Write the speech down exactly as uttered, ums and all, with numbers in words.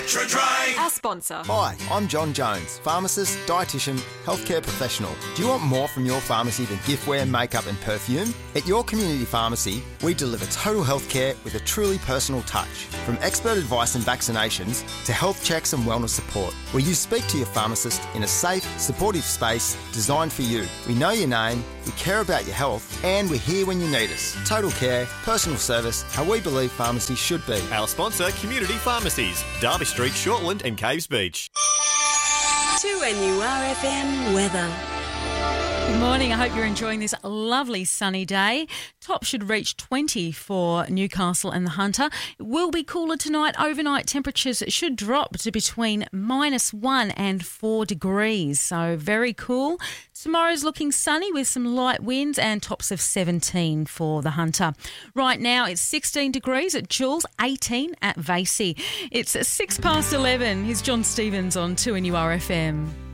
NutriDrive. Our sponsor. Hi, I'm John Jones, pharmacist, dietitian, healthcare professional. Do you want more from your pharmacy than giftware, makeup and perfume? At your community pharmacy, we deliver total healthcare with a truly personal touch. From expert advice and vaccinations to health checks and wellness support, where you speak to your pharmacist in a safe, supportive space designed for you. We know your name, we care about your health, and we're here when you need us. Total care, personal service, how we believe pharmacy should be. Our sponsor, Community Pharmacies, Derby Street, Shortland and Caves Beach. two N U R F M weather. Good morning. I hope you're enjoying this lovely sunny day. Top should reach twenty for Newcastle and the Hunter. It will be cooler tonight. Overnight temperatures should drop to between minus one and four degrees. So very cool. Tomorrow's looking sunny with some light winds and tops of seventeen for the Hunter. Right now it's sixteen degrees at Jules, eighteen at Vasey. It's six past eleven. Here's John Stevens on two N U R F M.